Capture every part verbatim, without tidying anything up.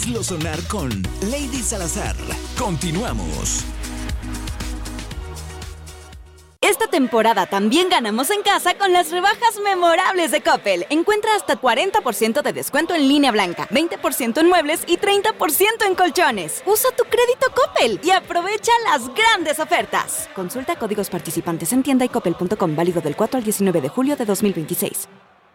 Hazlo sonar con Lady Salazar. Continuamos. Esta temporada también ganamos en casa con las rebajas memorables de Coppel. Encuentra hasta cuarenta por ciento de descuento en línea blanca, veinte por ciento en muebles y treinta por ciento en colchones. Usa tu crédito Coppel y aprovecha las grandes ofertas. Consulta códigos participantes en tienda y coppel punto com, válido del cuatro al diecinueve de julio de dos mil veintiséis.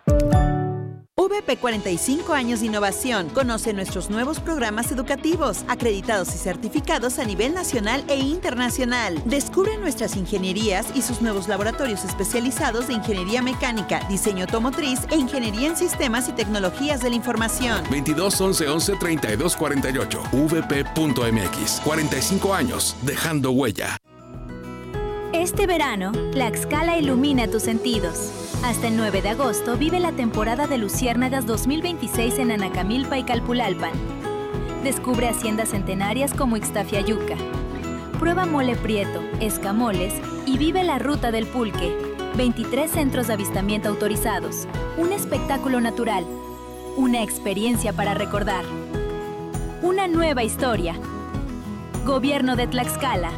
V P cuarenta y cinco años de innovación. Conoce nuestros nuevos programas educativos, acreditados y certificados a nivel nacional e internacional. Descubre nuestras ingenierías y sus nuevos laboratorios especializados de ingeniería mecánica, diseño automotriz e ingeniería en sistemas y tecnologías de la información. veintidós once once treinta y dos cuarenta y ocho v p punto m x. cuarenta y cinco años, dejando huella. Este verano, Tlaxcala ilumina tus sentidos. Hasta el nueve de agosto vive la temporada de Luciérnagas dos mil veintiséis en Anacamilpa y Calpulalpan. Descubre haciendas centenarias como Ixtafiayuca. Prueba mole prieto, escamoles y vive la ruta del pulque. veintitrés centros de avistamiento autorizados. Un espectáculo natural. Una experiencia para recordar. Una nueva historia. Gobierno de Tlaxcala.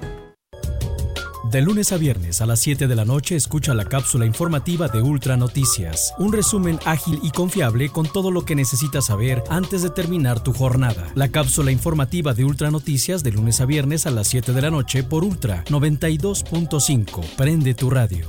De lunes a viernes a las siete de la noche escucha la cápsula informativa de Ultra Noticias. Un resumen ágil y confiable con todo lo que necesitas saber antes de terminar tu jornada. La cápsula informativa de Ultra Noticias de lunes a viernes a las siete de la noche por Ultra noventa y dos punto cinco. Prende tu radio.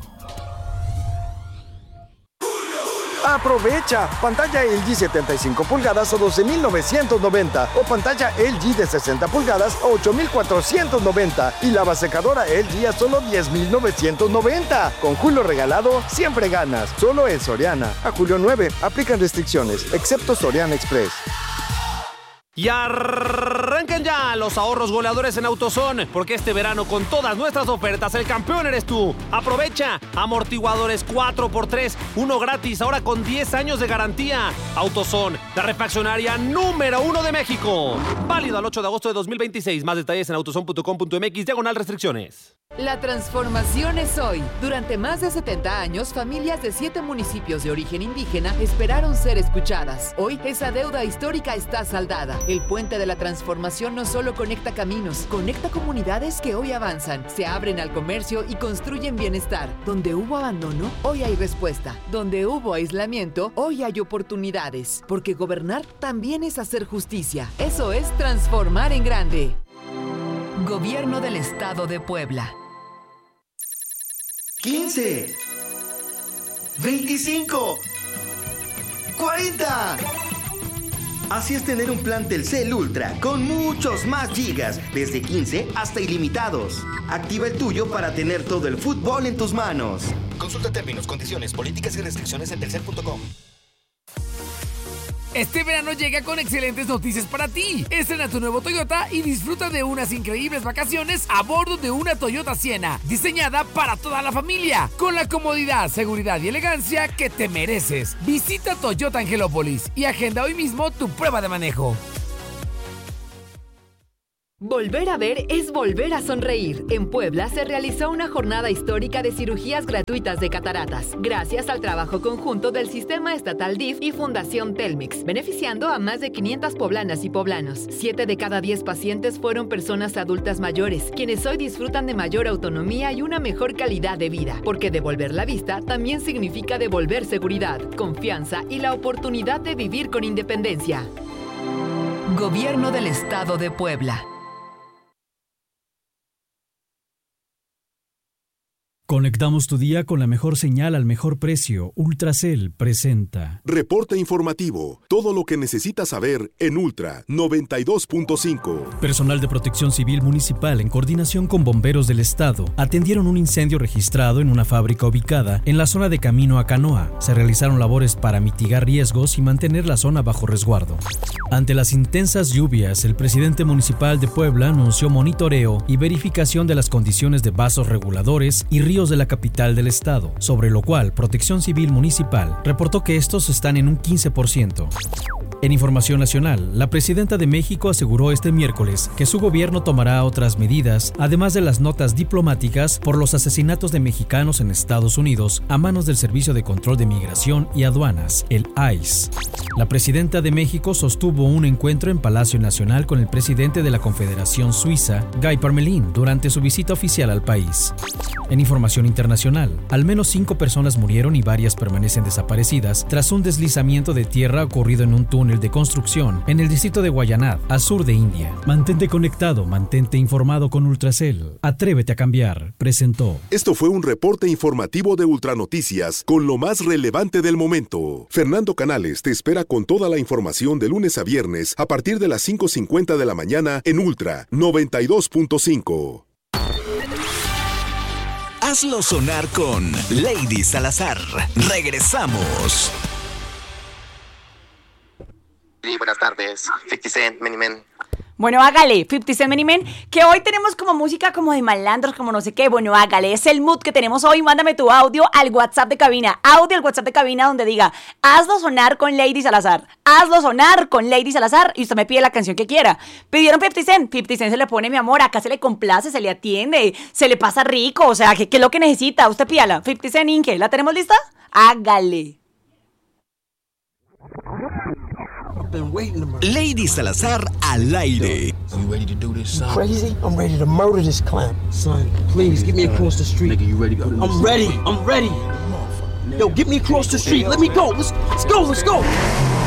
Aprovecha pantalla L G setenta y cinco pulgadas a doce mil novecientos noventa o pantalla L G de sesenta pulgadas a ocho mil cuatrocientos noventa y lavasecadora L G a solo diez mil novecientos noventa. Con Julio regalado, siempre ganas. Solo en Soriana. A julio nueve, aplican restricciones, excepto Soriana Express. Y arranquen ya los ahorros goleadores en AutoZone, porque este verano con todas nuestras ofertas el campeón eres tú. Aprovecha amortiguadores cuatro por tres, uno gratis, ahora con diez años de garantía. AutoZone, la refaccionaria número uno de México. Válido al ocho de agosto de dos mil veintiséis. Más detalles en autozone punto com punto m x, diagonal restricciones. La transformación es hoy. Durante más de setenta años, familias de siete municipios de origen indígena esperaron ser escuchadas. Hoy, esa deuda histórica está saldada. El puente de la transformación no solo conecta caminos, conecta comunidades que hoy avanzan, se abren al comercio y construyen bienestar. Donde hubo abandono, hoy hay respuesta. Donde hubo aislamiento, hoy hay oportunidades. Porque gobernar también es hacer justicia. Eso es transformar en grande. Gobierno del Estado de Puebla. quince, veinticinco, cuarenta. Así es tener un plan Telcel Ultra con muchos más gigas, desde quince hasta ilimitados. Activa el tuyo para tener todo el fútbol en tus manos. Consulta términos, condiciones, políticas y restricciones en telcel punto com. Este verano llega con excelentes noticias para ti. Estrena tu nuevo Toyota y disfruta de unas increíbles vacaciones a bordo de una Toyota Sienna, diseñada para toda la familia, con la comodidad, seguridad y elegancia que te mereces. Visita Toyota Angelópolis y agenda hoy mismo tu prueba de manejo. Volver a ver es volver a sonreír. En Puebla se realizó una jornada histórica de cirugías gratuitas de cataratas, gracias al trabajo conjunto del Sistema Estatal D I F y Fundación Telmex, beneficiando a más de quinientas poblanas y poblanos. Siete de cada diez pacientes fueron personas adultas mayores, quienes hoy disfrutan de mayor autonomía y una mejor calidad de vida, porque devolver la vista también significa devolver seguridad, confianza y la oportunidad de vivir con independencia. Gobierno del Estado de Puebla. Conectamos tu día con la mejor señal al mejor precio. Ultracel presenta Reporte informativo. Todo lo que necesitas saber en Ultra noventa y dos punto cinco. Personal de Protección Civil Municipal, en coordinación con bomberos del estado, atendieron un incendio registrado en una fábrica ubicada en la zona de Camino a Canoa. Se realizaron labores para mitigar riesgos y mantener la zona bajo resguardo. Ante las intensas lluvias, el presidente municipal de Puebla anunció monitoreo y verificación de las condiciones de vasos reguladores y ríos de la capital del estado, sobre lo cual Protección Civil Municipal reportó que estos están en un quince por ciento. En información nacional, la presidenta de México aseguró este miércoles que su gobierno tomará otras medidas, además de las notas diplomáticas por los asesinatos de mexicanos en Estados Unidos a manos del Servicio de Control de Migración y Aduanas, el I C E. La presidenta de México sostuvo un encuentro en Palacio Nacional con el presidente de la Confederación Suiza, Guy Parmelin, durante su visita oficial al país. En información internacional, al menos cinco personas murieron y varias permanecen desaparecidas tras un deslizamiento de tierra ocurrido en un túnel de construcción en el distrito de Wayanad, al sur de India. Mantente conectado, mantente informado con Ultracel. Atrévete a cambiar, presentó. Esto fue un reporte informativo de Ultranoticias con lo más relevante del momento. Fernando Canales te espera con toda la información de lunes a viernes a partir de las cinco cincuenta de la mañana en Ultra noventa y dos punto cinco. Hazlo sonar con Lady Salazar. Regresamos. Sí, buenas tardes. cincuenta Cent, Many Men. Bueno, hágale, cincuenta Cent Many Men, que hoy tenemos como música como de malandros, como no sé qué. Bueno, hágale, es el mood que tenemos hoy. Mándame tu audio al WhatsApp de cabina. Audio al WhatsApp de cabina donde diga, hazlo sonar con Lady Salazar. Hazlo sonar con Lady Salazar y usted me pide la canción que quiera. Pidieron cincuenta Cent. cincuenta Cent se le pone, mi amor, acá se le complace, se le atiende, se le pasa rico. O sea, ¿qué, qué es lo que necesita? Usted pídala. cincuenta Cent, Inge, ¿la tenemos lista? Hágale. Lady Salazar al aire. Are you ready to do this, son? Crazy? I'm ready to murder this clown. Son, please, get me across the street. Nigga, you ready to go? I'm ready, I'm ready. Yo, get me across the street. Let me go. Let's, let's go, let's go.